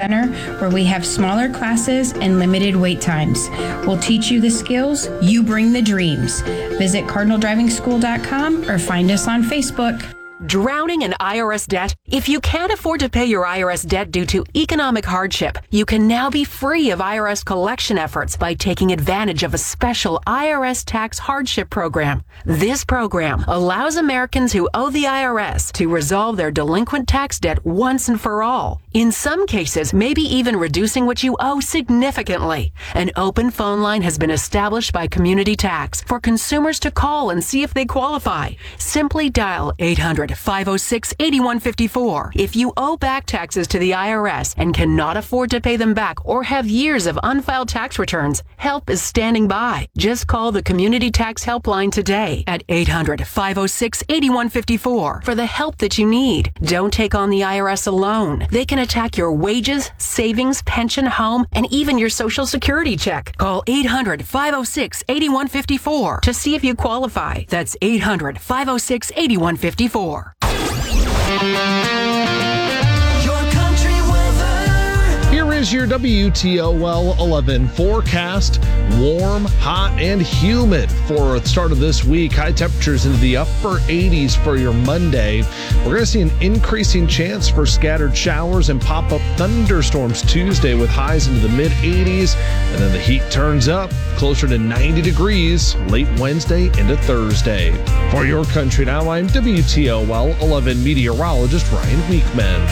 Center, where we have smaller classes and limited wait times. We'll teach you the skills, you bring the dreams. Visit cardinaldrivingschool.com or find us on Facebook. Drowning in IRS debt? If you can't afford to pay your IRS debt due to economic hardship, you can now be free of IRS collection efforts by taking advantage of a special IRS tax hardship program. This program allows Americans who owe the IRS to resolve their delinquent tax debt once and for all. In some cases, maybe even reducing what you owe significantly. An open phone line has been established by Community Tax for consumers to call and see if they qualify. Simply dial 800-506-8154. If you owe back taxes to the IRS and cannot afford to pay them back or have years of unfiled tax returns, help is standing by. Just call the Community Tax Helpline today at 800-506-8154 for the help that you need. Don't take on the IRS alone. They can attack your wages, savings, pension, home, and even your Social Security check. Call 800-506-8154 to see if you qualify. That's 800-506-8154. Here is your WTOL 11 forecast. Warm, hot, and humid for the start of this week. High temperatures into the upper 80s for your Monday. We're going to see an increasing chance for scattered showers and pop-up thunderstorms Tuesday with highs into the mid-80s. And then the heat turns up closer to 90 degrees late Wednesday into Thursday. For your Country Now, I'm WTOL 11 meteorologist Ryan Weekman.